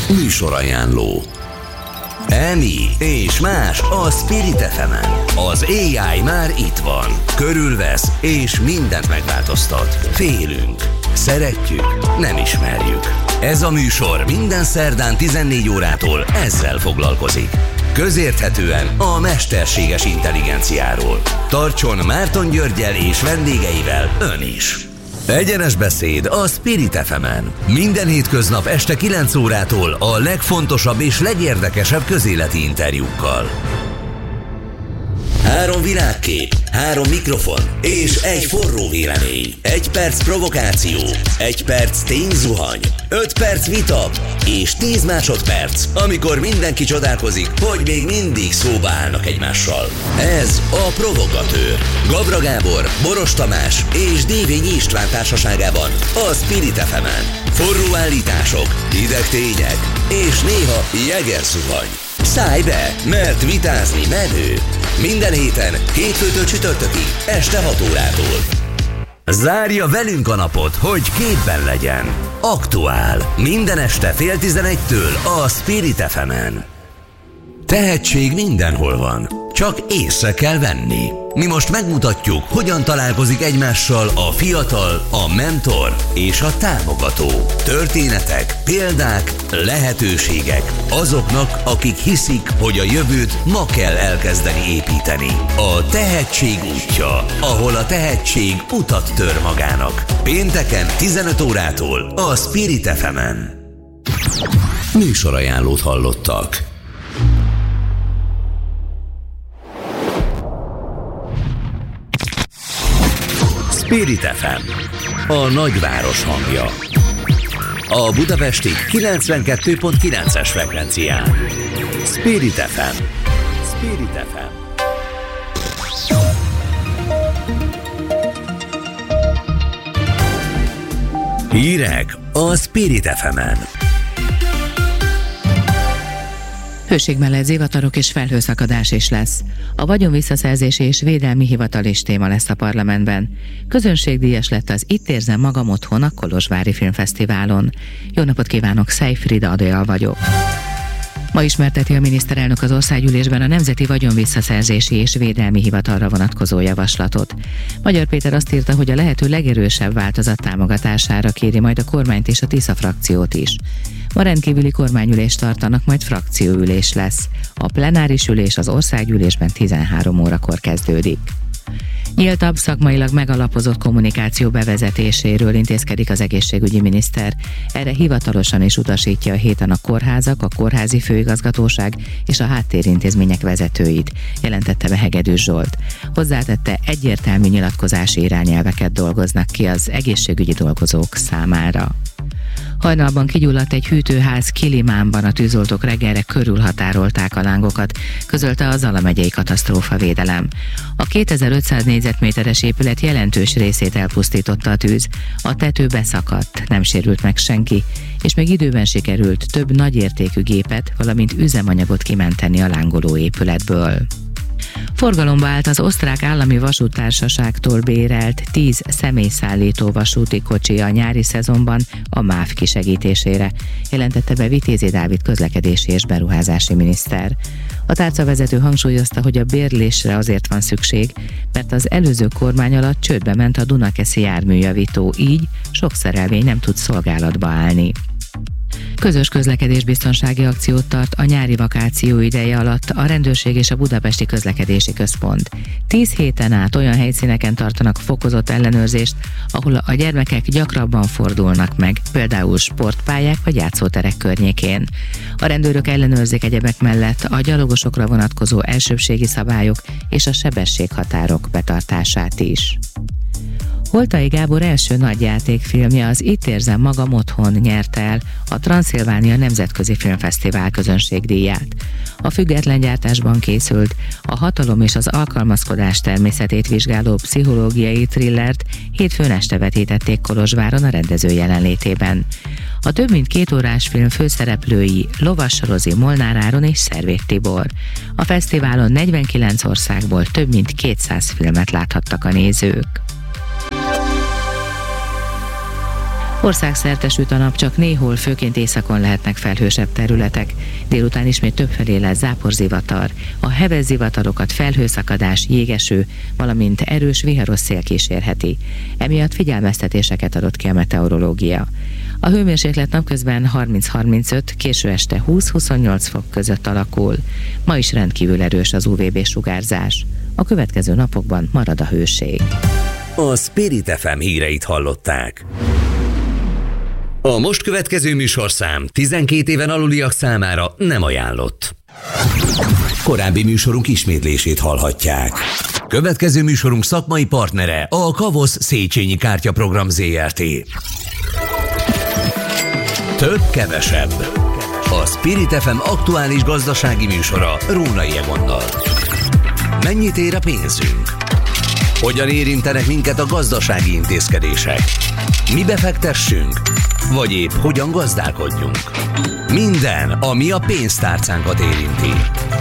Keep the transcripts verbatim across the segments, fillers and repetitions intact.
Műsorajánló. Emi és más a Spirit ef emen. Az á i már itt van. Körülvesz és mindent megváltoztat. Félünk. Szeretjük. Nem ismerjük. Ez a műsor minden szerdán tizennégy órától ezzel foglalkozik. Közérthetően a mesterséges intelligenciáról. Tartson Márton Györggyel és vendégeivel ön is. Egyenes beszéd a Spirit ef emen. Minden hétköznap este kilenc órától a legfontosabb és legérdekesebb közéleti interjúkkal. Három világkép, három mikrofon és egy forró vélemény. Egy perc provokáció, egy perc tényzuhany, öt perc vita és tíz másodperc, amikor mindenki csodálkozik, hogy még mindig szóba állnak egymással. Ez a Provokatőr. Gabra Gábor, Boros Tamás és Dévényi István társaságában a Spirit ef emen. Forró állítások, hideg tények és néha jegerzuhany. Szállj be, mert vitázni menő. Minden héten, hétfőtől csütörtökig, este hat órától. Zárja velünk a napot, hogy képben legyen. Aktuál. Minden este fél tizenegytől a Spirit ef emen. Tehetség mindenhol van, csak észre kell venni. Mi most megmutatjuk, hogyan találkozik egymással a fiatal, a mentor és a támogató. Történetek, példák, lehetőségek azoknak, akik hiszik, hogy a jövőt ma kell elkezdeni építeni. A tehetség útja, ahol a tehetség utat tör magának. Pénteken tizenöt órától a Spirit ef emen. Műsorajánlót hallottak. Spirit ef em, a nagyváros hangja. A budapesti kilencvenkettő pont kilences frekvencián. Spirit ef em. Spirit ef em. Hírek a Spirit ef emen. Hőségmellett zivatarok és felhőszakadás is lesz. A vagyonvisszaszerzési és védelmi hivatal is téma lesz a parlamentben. Közönségdíjas lett az Itt érzem magam otthon a Kolozsvári Filmfesztiválon. Jó napot kívánok, Szejfrida Adél vagyok. Ma ismerteti a miniszterelnök az országgyűlésben a Nemzeti Vagyonvisszaszerzési és Védelmi Hivatalra vonatkozó javaslatot. Magyar Péter azt írta, hogy a lehető legerősebb változat támogatására kéri majd a kormányt és a Tisza frakciót is. Ma rendkívüli kormányülést tartanak, majd frakcióülés lesz. A plenáris ülés az országgyűlésben tizenhárom órakor kezdődik. Nyíltabb, szakmailag megalapozott kommunikáció bevezetéséről intézkedik az egészségügyi miniszter. Erre hivatalosan is utasítja a héten a kórházak, a kórházi főigazgatóság és a háttérintézmények vezetőit, jelentette be Hegedűs Zsolt. Hozzátette, egyértelmű nyilatkozási irányelveket dolgoznak ki az egészségügyi dolgozók számára. Hajnalban kigyulladt egy hűtőház Kilimánban, a tűzoltók reggelre körülhatárolták a lángokat, közölte a Zala megyei katasztrófavédelem. A kétezer-ötszáz négyzetméteres épület jelentős részét elpusztította a tűz, a tető beszakadt, nem sérült meg senki, és még időben sikerült több nagyértékű gépet, valamint üzemanyagot kimenteni a lángoló épületből. Forgalomba állt az osztrák állami vasúttársaságtól bérelt tíz személyszállító vasúti kocsi a nyári szezonban a MÁV kisegítésére, jelentette be Vitézi Dávid közlekedési és beruházási miniszter. A tárcavezető hangsúlyozta, hogy a bérlésre azért van szükség, mert az előző kormány alatt csődbe ment a Dunakeszi járműjavító, így sok szerelvény nem tud szolgálatba állni. Közös közlekedésbiztonsági akciót tart a nyári vakáció ideje alatt a rendőrség és a Budapesti Közlekedési Központ. Tíz héten át olyan helyszíneken tartanak fokozott ellenőrzést, ahol a gyermekek gyakrabban fordulnak meg, például sportpályák vagy játszóterek környékén. A rendőrök ellenőrzik egyebek mellett a gyalogosokra vonatkozó elsőbségi szabályok és a sebességhatárok betartását is. Holtai Gábor első nagyjátékfilmje, az Itt érzem magam otthon nyerte el a Transzilvánia Nemzetközi Filmfesztivál közönségdíját. A független gyártásban készült, a hatalom és az alkalmazkodás természetét vizsgáló pszichológiai thrillert hétfőn este vetítették Kolozsváron a rendező jelenlétében. A több mint két órás film főszereplői Lovas Rozi, Molnár Áron és Szervét Tibor. A fesztiválon negyvenkilenc országból több mint kétszáz filmet láthattak a nézők. Országszerte süt a nap, csak néhol, főként északon lehetnek felhősebb területek. Délután ismét többfelé lesz záporzivatar. A heves zivatarokat felhőszakadás, jégeső, valamint erős viharos szél kísérheti. Emiatt figyelmeztetéseket adott ki a meteorológia. A hőmérséklet napközben harminc-harmincöt, késő este húsz-huszonnyolc fok között alakul. Ma is rendkívül erős az u vé bé sugárzás. A következő napokban marad a hőség. A Spirit ef em híreit hallották. A most következő műsorszám tizenkét éven aluliak számára nem ajánlott. Korábbi műsorunk ismétlését hallhatják. Következő műsorunk szakmai partnere a Kavosz Széchenyi Kártyaprogram zé er té. Több kevesebb. A Spirit ef em aktuális gazdasági műsora Rónai Egonnal. Mennyit ér a pénzünk? Hogyan érintenek minket a gazdasági intézkedések? Mi befektessünk? Vagy épp hogyan gazdálkodjunk? Minden, ami a pénztárcánkat érinti.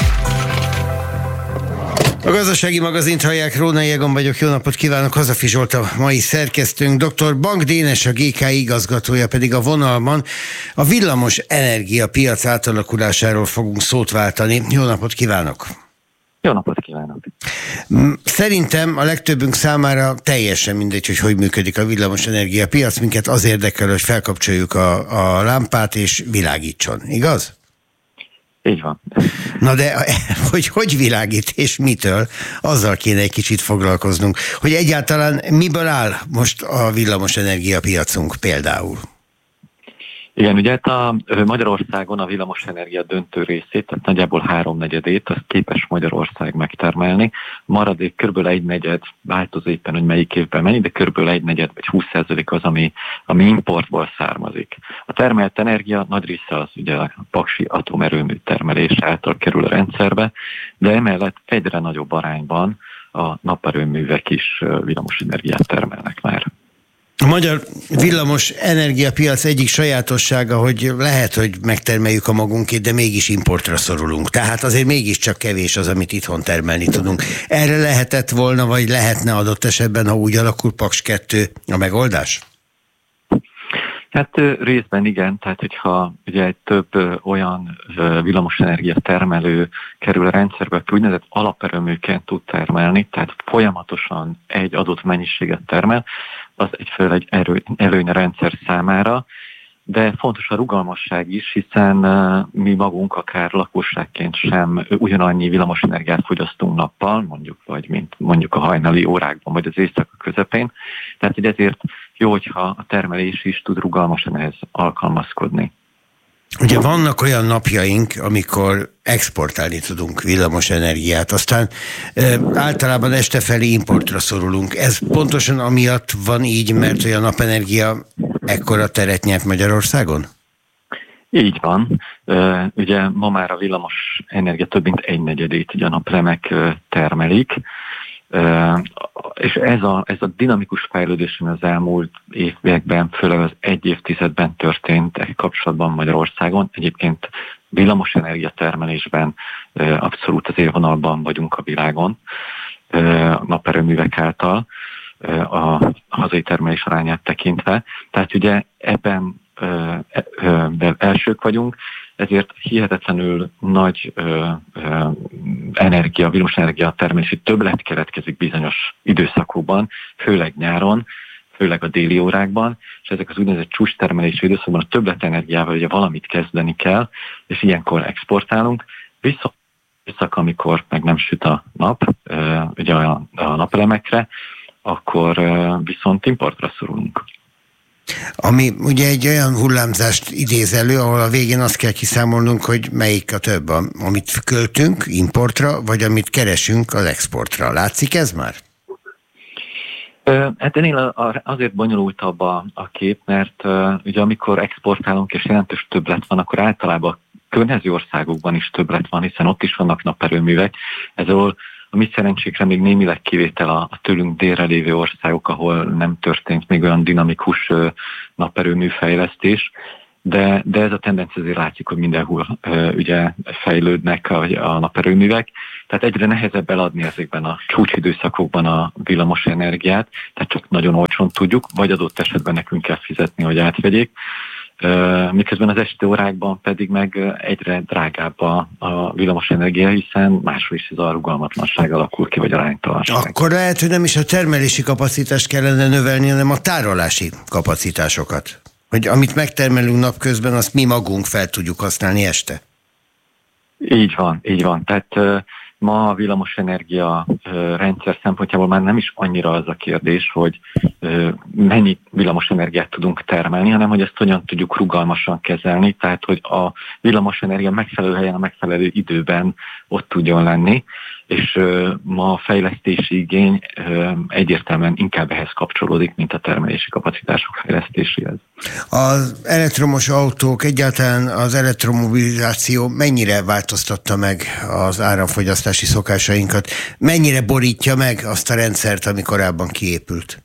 A gazdasági magazint hallják, Rónai Egon vagyok, jó napot kívánok, Hazafi Zsolt a mai szerkesztőnk, dr. Bank Dénes, a gé ká igazgatója pedig a vonalban. A villamos energiapiac átalakulásáról fogunk szót váltani. Jó napot kívánok! Jó napot kívánok! Szerintem a legtöbbünk számára teljesen mindegy, hogy hogy működik a villamos energiapiac, minket az érdekel, hogy felkapcsoljuk a, a lámpát és világítson, igaz? Így van. Na de, hogy hogy világít és mitől, azzal kéne egy kicsit foglalkoznunk. Hogy egyáltalán miből áll most a villamos energiapiacunk például? Igen, ugye hát a Magyarországon a villamosenergia döntő részét, tehát nagyjából háromnegyedét, azt képes Magyarország megtermelni. Maradék körülbelül egy negyed, változó éppen, hogy melyik évben mennyi, de körülbelül egy negyed vagy húsz százalék az, ami, ami importból származik. A termelt energia nagy része az ugye a paksi atomerőmű termelés által kerül a rendszerbe, de emellett egyre nagyobb arányban a naperőművek is villamosenergiát termelnek már. A magyar villamos energiapiac egyik sajátossága, hogy lehet, hogy megtermeljük a magunkét, de mégis importra szorulunk. Tehát azért mégiscsak kevés az, amit itthon termelni tudunk. Erre lehetett volna, vagy lehetne adott esetben, ha úgy alakul Paks kettő a megoldás? Hát részben igen, tehát hogyha ugye egy több olyan villamosenergia termelő kerül a rendszerbe, aki úgynevezett alaperőműként tud termelni, tehát folyamatosan egy adott mennyiséget termel, az egyfelől egy erő, előny a rendszer számára, de fontos a rugalmasság is, hiszen mi magunk akár lakosságként sem ugyanannyi villamosenergiát fogyasztunk nappal, mondjuk, vagy mint mondjuk a hajnali órákban, vagy az éjszaka közepén. Tehát így ezért jó, hogyha a termelés is tud rugalmasan ehhez alkalmazkodni. Ugye vannak olyan napjaink, amikor exportálni tudunk villamosenergiát, aztán e, általában este felé importra szorulunk. Ez pontosan amiatt van így, mert olyan napenergia ekkora teret nyert Magyarországon? Így van. Uh, ugye ma már a villamos energia több mint egy negyedét ugye a napelemek uh, termelik, uh, és ez a, ez a dinamikus fejlődés, ami az elmúlt években, főleg az egy évtizedben történt egy kapcsolatban Magyarországon. Egyébként villamosenergia termelésben uh, abszolút az élvonalban vagyunk a világon, uh, a naperőművek által, uh, a hazai termelés arányát tekintve. Tehát ugye ebben de elsők vagyunk, ezért hihetetlenül nagy ö, ö, energia, villamosenergia termelési többlet keletkezik bizonyos időszakokban, főleg nyáron, főleg a déli órákban, és ezek az úgynevezett csúcstermelési időszakban a többletenergiával ugye valamit kezdeni kell, és ilyenkor exportálunk, viszont időszak, amikor meg nem süt a nap, ö, ugye a, a napelemekre, akkor ö, viszont importra szorulunk. Ami ugye egy olyan hullámzást idéz elő, ahol a végén azt kell kiszámolnunk, hogy melyik a több, amit költünk importra, vagy amit keresünk az exportra. Látszik ez már? Hát ennél azért bonyolultabb a, a kép, mert uh, ugye amikor exportálunk és jelentős többlet van, akkor általában a környező országokban is többlet van, hiszen ott is vannak naperőművek. Ezzel a mi szerencsékre még némileg kivétel a, a tőlünk délre lévő országok, ahol nem történt még olyan dinamikus uh, naperőmű fejlesztés. de, de ez a tendencia azért látszik, hogy mindenhol ugye fejlődnek a, a naperőművek, tehát egyre nehezebb eladni ezekben a csúcsidőszakokban a villamos energiát, tehát csak nagyon olcsón tudjuk, vagy adott esetben nekünk kell fizetni, hogy átvegyék. Miközben az esti órákban pedig meg egyre drágább a, a villamos energia, hiszen máshol is ez a rugalmatlanság alakul ki, vagy aránytalanság. Akkor lehet, hogy nem is a termelési kapacitást kellene növelni, hanem a tárolási kapacitásokat. Hogy amit megtermelünk napközben, azt mi magunk fel tudjuk használni este. Így van, így van. Tehát ma a villamosenergia rendszer szempontjából már nem is annyira az a kérdés, hogy mennyi villamosenergiát tudunk termelni, hanem hogy ezt hogyan tudjuk rugalmasan kezelni, tehát hogy a villamosenergia megfelelő helyen, a megfelelő időben ott tudjon lenni, és ma a fejlesztési igény egyértelműen inkább ehhez kapcsolódik, mint a termelési kapacitások fejlesztéséhez. Az elektromos autók, egyáltalán az elektromobilizáció mennyire változtatta meg az áramfogyasztási szokásainkat? Mennyire borítja meg azt a rendszert, ami korábban kiépült?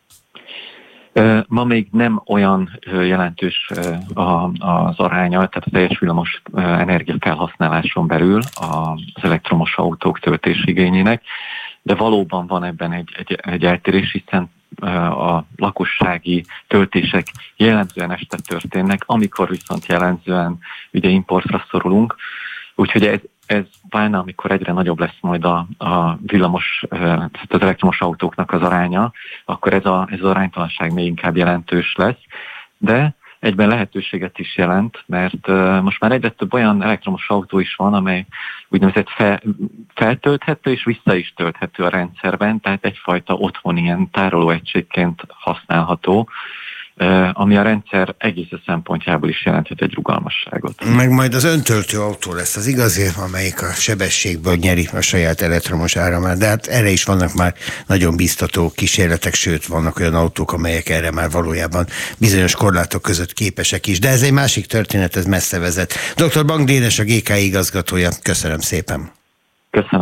Ma még nem olyan jelentős az aránya, tehát a teljes villamos energia felhasználáson belül az elektromos autók töltési igényének, de valóban van ebben egy, egy, egy eltérés, hiszen a lakossági töltések jellemzően este történnek, amikor viszont jellemzően ugye importra szorulunk, úgyhogy ez, ez válna, amikor egyre nagyobb lesz majd a, a villamos, tehát az elektromos autóknak az aránya, akkor ez, a, ez az aránytalanság még inkább jelentős lesz, de egyben lehetőséget is jelent, mert most már egyre több olyan elektromos autó is van, amely úgynevezett fel, feltölthető és vissza is tölthető a rendszerben, tehát egyfajta otthon ilyen tárolóegységként használható, ami a rendszer egész szempontjából is jelenthet egy rugalmasságot. Meg majd az öntöltő autó lesz az igazi, amelyik a sebességből nyeri a saját elektromos áramát, de hát erre is vannak már nagyon biztató kísérletek, sőt vannak olyan autók, amelyek erre már valójában bizonyos korlátok között képesek is, de ez egy másik történet, ez messze vezet. doktor Bang Dénes, a gé ká i igazgatója, köszönöm szépen. Köszönöm.